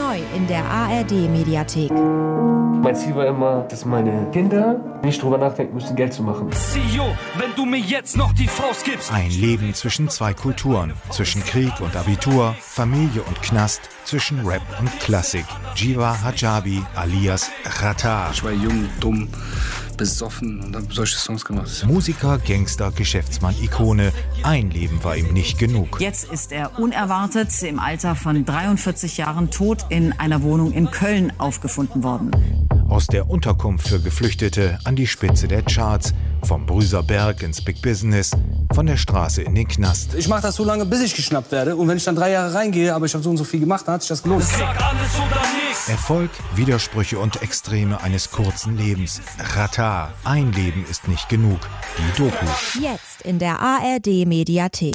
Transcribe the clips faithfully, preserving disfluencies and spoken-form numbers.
Neu in der A R D-Mediathek. Mein Ziel war immer, dass meine Kinder nicht drüber nachdenken müssen, Geld zu machen. C E O, wenn du mir jetzt noch die Faust gibst. Ein Leben zwischen zwei Kulturen, zwischen Krieg und Abitur, Familie und Knast, zwischen Rap und Klassik. Jiva Hijabi alias Xatar. Ich war jung, dumm, besoffen und habe solche Songs gemacht. Musiker, Gangster, Geschäftsmann, Ikone. Ein Leben war ihm nicht genug. Jetzt ist er unerwartet im Alter von dreiundvierzig Jahren tot in einer Wohnung in Köln aufgefunden worden. Aus der Unterkunft für Geflüchtete an die Spitze der Charts, vom Brüserberg ins Big Business, von der Straße in den Knast. Ich mache das so lange, bis ich geschnappt werde. Und wenn ich dann drei Jahre reingehe, aber ich habe so und so viel gemacht, dann hat sich das gelohnt. Sag alles oder nichts. Erfolg, Widersprüche und Extreme eines kurzen Lebens. Xatar, ein Leben ist nicht genug. Die Doku. Jetzt in der A R D-Mediathek.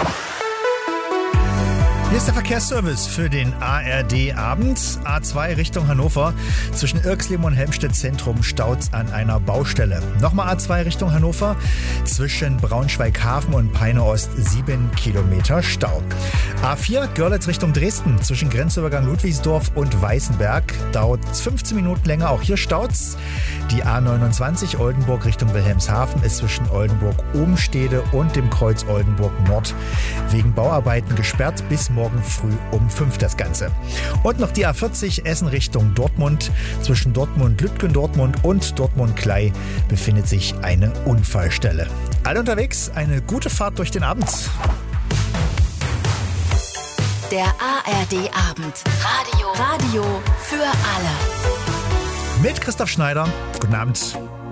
Hier ist der Verkehrsservice für den A R D-Abend. A zwei Richtung Hannover. Zwischen Irxleben und Helmstedt Zentrum staut's an einer Baustelle. Nochmal A zwei Richtung Hannover. Zwischen Braunschweig-Hafen und Peine-Ost sieben Kilometer Stau. A vier Görlitz Richtung Dresden. Zwischen Grenzübergang Ludwigsdorf und Weißenberg dauert fünfzehn Minuten länger. Auch hier staut's. Die A neunundzwanzig Oldenburg Richtung Wilhelmshaven ist zwischen Oldenburg-Obenstede und dem Kreuz Oldenburg Nord wegen Bauarbeiten gesperrt. Bis morgen früh um fünf das Ganze. Und noch die A vierzig Essen Richtung Dortmund. Zwischen Dortmund-Lütgendortmund und Dortmund-Klei befindet sich eine Unfallstelle. Alle unterwegs, eine gute Fahrt durch den Abend. Der A R D-Abend. Radio. Radio für alle. Mit Christoph Schneider. Guten Abend.